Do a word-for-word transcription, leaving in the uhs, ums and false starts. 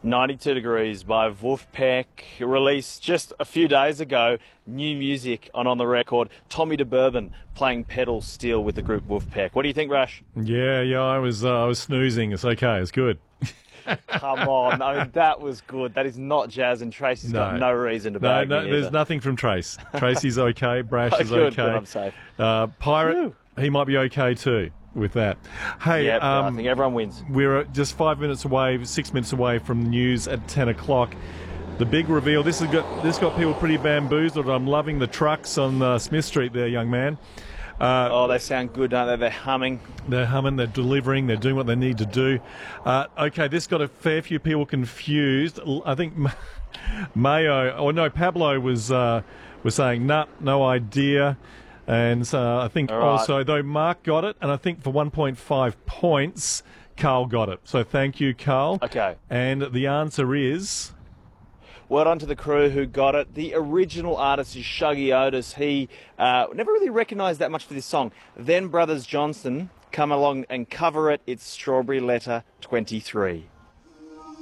ninety-two Degrees by Wolfpack, released just a few days ago. New music on On The Record. Tommy DeBourbon playing pedal steel with the group Wolfpack. What do you think, Rash? Yeah, yeah, I was uh, I was snoozing. It's okay. It's good. Come on. I mean, that was good. That is not jazz, and Tracy's No. got no reason to No, bag no, me there's either. nothing from Trace. Tracy's okay. Brash is Good, okay. good, I'm safe. Uh, Pirate, Phew. he might be okay too with that. Hey, Yeah, I um, think everyone wins. we're just five minutes away, six minutes away from the news at ten o'clock. The big reveal. This has got this got people pretty bamboozled. I'm loving the trucks on uh, Smith Street there, young man. Uh, Oh, they sound good, don't they? They're humming. They're humming, they're delivering, they're doing what they need to do. Uh, okay, this got a fair few people confused. L- I think M- Mayo, or no, Pablo was uh, was saying, nah, no idea. And so I think All right. also, though Mark got it, and I think for one point five points, Carl got it. So thank you, Carl. Okay. And the answer is... Well done to the crew who got it. The original artist is Shuggy Otis. He uh, never really recognised that much for this song. Then Brothers Johnson come along and cover it. It's Strawberry Letter twenty-three.